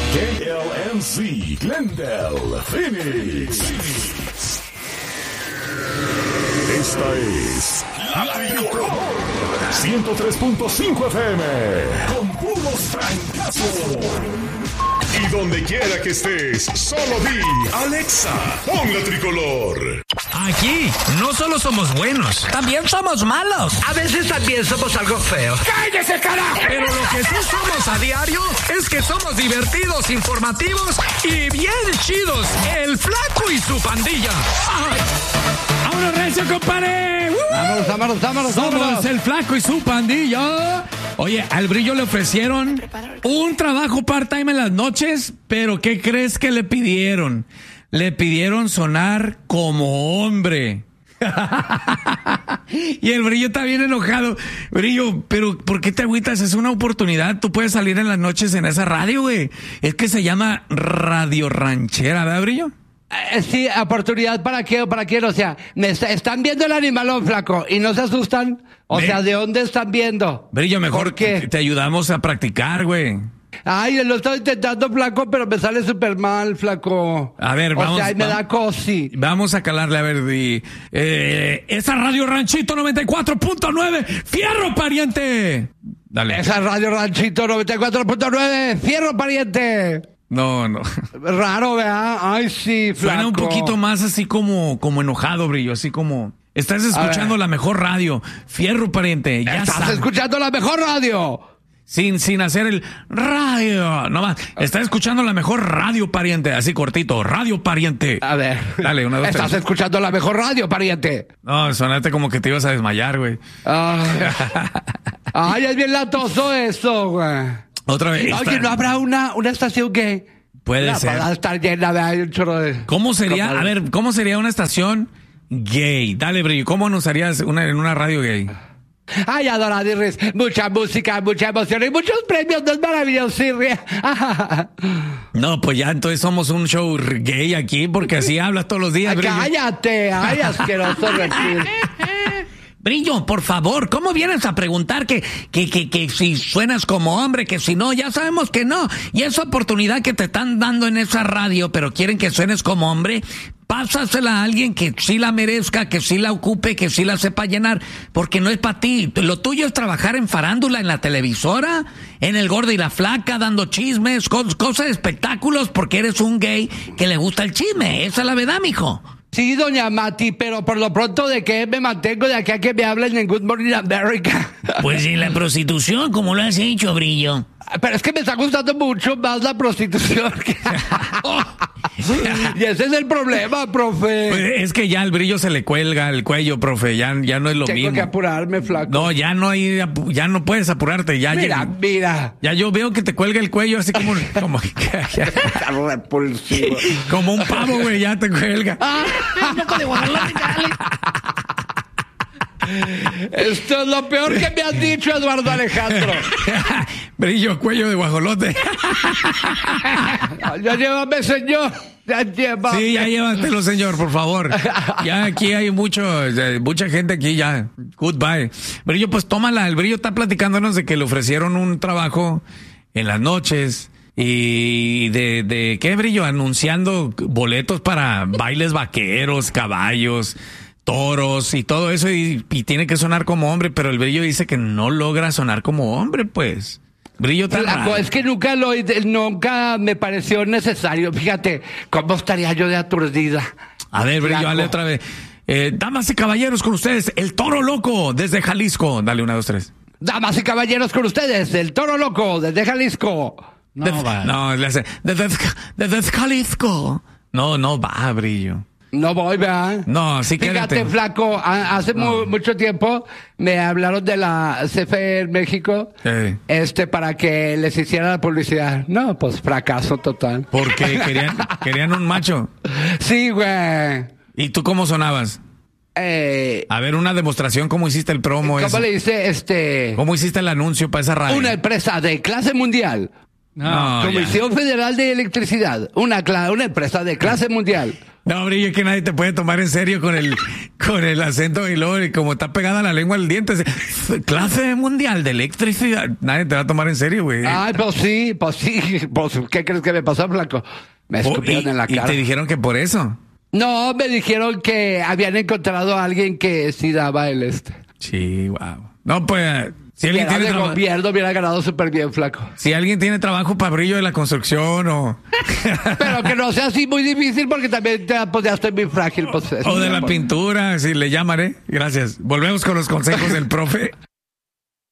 KLNC, Glendale, Phoenix. Esta es La Tricolor 103.5 FM con puros francazos. Y donde quiera que estés, solo di Alexa, pon La Tricolor. Aquí no solo somos buenos, también somos malos. A veces también somos algo feos. ¡Cállese, carajo! Pero lo que sí somos a diario es que somos divertidos, informativos y bien chidos. El Flaco y su pandilla. ¡Vámonos, recio, compadre! Vámonos. Somos el Flaco y su pandilla. Oye, al Brillo le ofrecieron un trabajo part-time en las noches, pero ¿qué crees que le pidieron? Le pidieron sonar como hombre. Y el Brillo está bien enojado. Brillo, pero ¿por qué te agüitas? Es una oportunidad. Tú puedes salir en las noches en esa radio, güey. Es que se llama Radio Ranchera, ¿verdad, Brillo? Sí, oportunidad para qué, o sea, están viendo el animalón, Flaco, y no se asustan. O sea, ¿de dónde están viendo? Brillo, mejor que te ayudamos a practicar, güey. Ay, lo estoy intentando, Flaco, pero me sale súper mal, Flaco. A ver, vamos. O sea, me da cosi. Vamos a calarle, a ver, esa Radio Ranchito 94.9, ¡fierro, pariente! Dale. Esa Radio Ranchito 94.9, ¡fierro, pariente! No. Raro, ¿verdad? Ay, sí, Flaco. Suena un poquito más así como enojado, Brillo, así como... Estás escuchando la mejor radio, ¡fierro, pariente! Ya ¡Estás escuchando la mejor radio! Sin hacer el radio, nomás. Estás escuchando la mejor radio, pariente, así cortito, radio, pariente. A ver. Dale, una, dos, Estás tres. escuchando la mejor radio, pariente. No, sonaste como que te ibas a desmayar, güey. Ay, es bien latoso eso, güey. Otra vez. Oye, ¿no habrá una estación gay? Puede ser. Para estar llena, hay un chorro de... ¿Cómo sería? A ver, ¿cómo sería una estación gay? Dale, Brillo, ¿cómo nos harías en una radio gay? Ay, Adoradirris, mucha música, mucha emoción y muchos premios, no es maravilloso. No, pues ya entonces somos un show gay aquí, porque así hablas todos los días, Brillo. Cállate, ay, asqueroso reptil. Brillo, por favor, ¿cómo vienes a preguntar que si suenas como hombre, que si no? Ya sabemos que no. Y esa oportunidad que te están dando en esa radio, pero quieren que suenes como hombre, pásasela a alguien que sí la merezca, que sí la ocupe, que sí la sepa llenar, porque no es para ti. Lo tuyo es trabajar en farándula, en la televisora, en El Gordo y la Flaca, dando chismes, cosas de espectáculos, porque eres un gay que le gusta el chisme. Esa es la verdad, mijo. Sí, doña Mati, pero por lo pronto, ¿de qué me mantengo de aquí a que me hablen en Good Morning America? Pues en la prostitución, como lo has hecho, Brillo. Pero es que me está gustando mucho más la prostitución. Y ese es el problema, profe. Pues es que ya el Brillo se le cuelga el cuello, profe. Ya no es lo mismo. Tengo que apurarme, Flaco. No, ya no puedes apurarte. Mira. Ya yo veo que te cuelga el cuello así como repulsivo. Como un pavo, güey, ya te cuelga. Esto es lo peor que me has dicho, Eduardo Alejandro. Brillo, cuello de guajolote. Ya llévame, señor. Ya llévame. Sí, ya llévatelo, señor, por favor. Ya aquí hay mucha gente aquí ya. Goodbye. Brillo, pues tómala. El Brillo está platicándonos de que le ofrecieron un trabajo en las noches. Y de ¿qué, Brillo? Anunciando boletos para bailes vaqueros, caballos, toros y todo eso, y tiene que sonar como hombre, pero el Brillo dice que no logra sonar como hombre, pues. Brillo tan raro. Es que nunca me pareció necesario. Fíjate, ¿cómo estaría yo de aturdida? A ver, Brillo, dale otra vez. Damas y caballeros, con ustedes, el Toro Loco desde Jalisco. Dale, 1, 2, 3. Damas y caballeros, con ustedes, el Toro Loco desde Jalisco. No, le hace desde Jalisco. No va, Brillo. No voy, ¿verdad? No, sí, fíjate, quédate. Flaco, hace mucho tiempo me hablaron de la CFE en México, para que les hiciera la publicidad. No, pues fracaso total. Porque querían un macho. Sí, güey. ¿Y tú cómo sonabas? A ver, una demostración, ¿cómo hiciste el promo? ¿Cómo le hice ¿Cómo hiciste el anuncio para esa radio? Una empresa de clase mundial. No, Comisión Federal de Electricidad. Una empresa de clase mundial. No, Brillo, es que nadie te puede tomar en serio con el acento y luego como está pegada la lengua al diente. Clase mundial de electricidad. Nadie te va a tomar en serio, güey. Ay, pues sí. Pues, ¿qué crees que me pasó, flaco? Me escupieron en la cara. ¿Y te dijeron que por eso? No, me dijeron que habían encontrado a alguien que sí daba el Sí, wow. No, pues... Si alguien tiene tiene gobierno hubiera ganado súper bien, flaco. Si alguien tiene trabajo para Brillo de la construcción o... Pero que no sea así muy difícil porque también ya estoy muy frágil. Pues, o de la pintura, si le llamaré. Gracias. Volvemos con los consejos del profe.